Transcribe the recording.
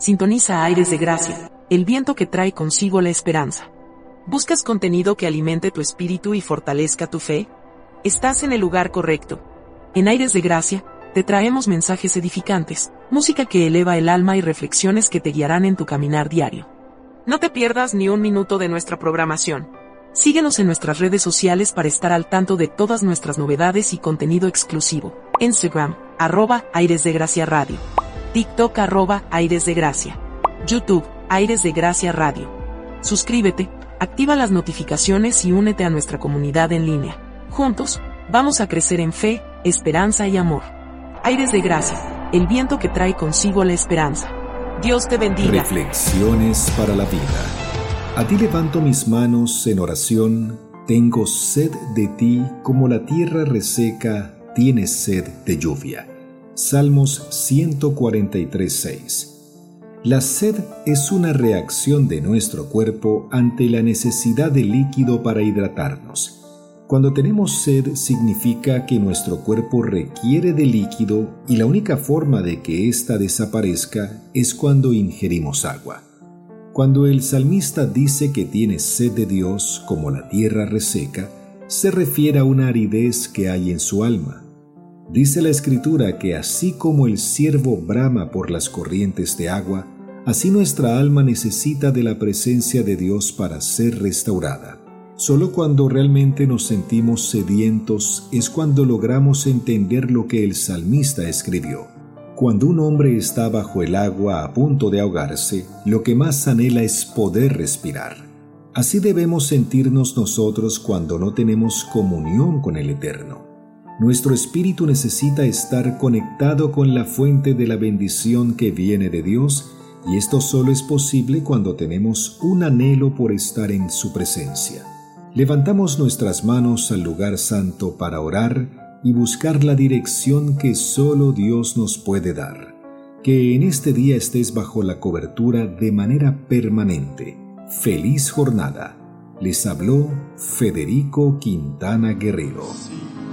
Sintoniza Aires de Gracia, el viento que trae consigo la esperanza. ¿Buscas contenido que alimente tu espíritu y fortalezca tu fe? Estás en el lugar correcto. En Aires de Gracia, te traemos mensajes edificantes, música que eleva el alma y reflexiones que te guiarán en tu caminar diario. No te pierdas ni un minuto de nuestra programación. Síguenos en nuestras redes sociales para estar al tanto de todas nuestras novedades y contenido exclusivo. Instagram, @Aires de Gracia Radio. TikTok, @Aires de Gracia. YouTube, Aires de Gracia Radio. Suscríbete, activa las notificaciones y únete a nuestra comunidad en línea. Juntos, vamos a crecer en fe, esperanza y amor. Aires de Gracia, el viento que trae consigo la esperanza. Dios te bendiga. Reflexiones para la vida. A ti levanto mis manos en oración, tengo sed de ti como la tierra reseca tiene sed de lluvia. Salmos 143:6. La sed es una reacción de nuestro cuerpo ante la necesidad de líquido para hidratarnos. Cuando tenemos sed significa que nuestro cuerpo requiere de líquido y la única forma de que ésta desaparezca es cuando ingerimos agua. Cuando el salmista dice que tiene sed de Dios como la tierra reseca, se refiere a una aridez que hay en su alma. Dice la Escritura que así como el ciervo brama por las corrientes de agua, así nuestra alma necesita de la presencia de Dios para ser restaurada. Solo cuando realmente nos sentimos sedientos es cuando logramos entender lo que el salmista escribió. Cuando un hombre está bajo el agua a punto de ahogarse, lo que más anhela es poder respirar. Así debemos sentirnos nosotros cuando no tenemos comunión con el Eterno. Nuestro espíritu necesita estar conectado con la fuente de la bendición que viene de Dios, y esto solo es posible cuando tenemos un anhelo por estar en su presencia. Levantamos nuestras manos al lugar santo para orar y buscar la dirección que solo Dios nos puede dar. Que en este día estés bajo la cobertura de manera permanente. ¡Feliz jornada! Les habló Federico Quintana Guerrero.